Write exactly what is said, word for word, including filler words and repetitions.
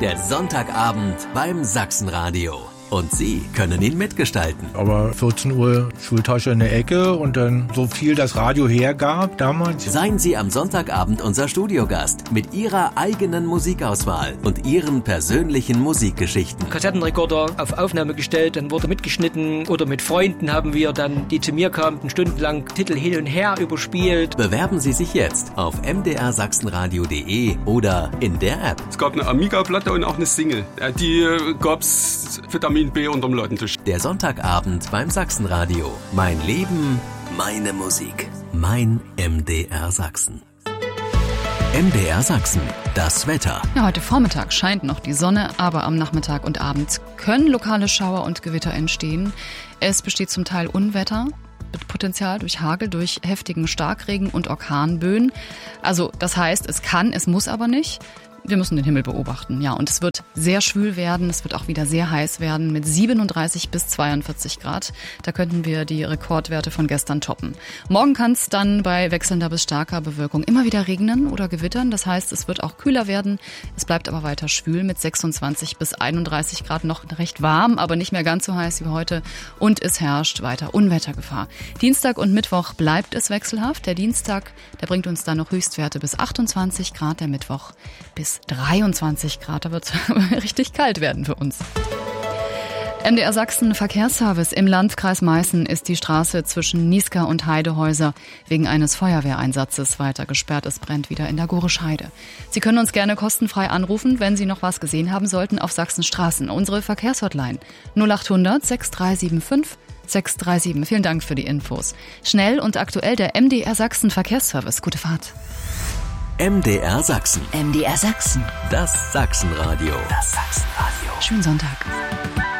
Der Sonntagabend beim Sachsenradio. Und Sie können ihn mitgestalten. Aber vierzehn Uhr Schultasche in der Ecke und dann so viel das Radio hergab damals. Seien Sie am Sonntagabend unser Studiogast mit Ihrer eigenen Musikauswahl und Ihren persönlichen Musikgeschichten. Kassettenrekorder auf Aufnahme gestellt, dann wurde mitgeschnitten oder mit Freunden haben wir dann, die zu mir kamen, stundenlang Titel hin und her überspielt. Bewerben Sie sich jetzt auf m d r sachsenradio punkt d e oder in der App. Es gab eine Amiga-Platte und auch eine Single. Die gab's Vitamin B unterm Ladentisch. Der Sonntagabend beim Sachsenradio. Mein Leben, meine Musik. Mein M D R Sachsen. M D R Sachsen. Das Wetter. Ja, heute Vormittag scheint noch die Sonne, aber am Nachmittag und Abend können lokale Schauer und Gewitter entstehen. Es besteht zum Teil Unwetter mit Potenzial durch Hagel, durch heftigen Starkregen und Orkanböen. Also das heißt, es kann, es muss aber nicht. Wir müssen den Himmel beobachten, ja. Und es wird sehr schwül werden, es wird auch wieder sehr heiß werden mit siebenunddreißig bis zweiundvierzig Grad. Da könnten wir die Rekordwerte von gestern toppen. Morgen kann es dann bei wechselnder bis starker Bewölkung immer wieder regnen oder gewittern. Das heißt, es wird auch kühler werden. Es bleibt aber weiter schwül mit sechsundzwanzig bis einunddreißig Grad, noch recht warm, aber nicht mehr ganz so heiß wie heute. Und es herrscht weiter Unwettergefahr. Dienstag und Mittwoch bleibt es wechselhaft. Der Dienstag, der bringt uns dann noch Höchstwerte bis achtundzwanzig Grad, der Mittwoch bis dreiundzwanzig Grad, da wird es richtig kalt werden für uns. M D R Sachsen Verkehrsservice im Landkreis Meißen ist die Straße zwischen Niesca und Heidehäuser wegen eines Feuerwehreinsatzes weiter gesperrt. Es brennt wieder in der Gorisch-Heide. Sie können uns gerne kostenfrei anrufen, wenn Sie noch was gesehen haben sollten auf Sachsens Straßen. Unsere Verkehrshotline null achthundert sechs drei sieben fünf sechs drei sieben. Vielen Dank für die Infos. Schnell und aktuell der M D R Sachsen Verkehrsservice. Gute Fahrt. M D R Sachsen. M D R Sachsen. Das Sachsenradio. Das Sachsenradio. Schönen Sonntag.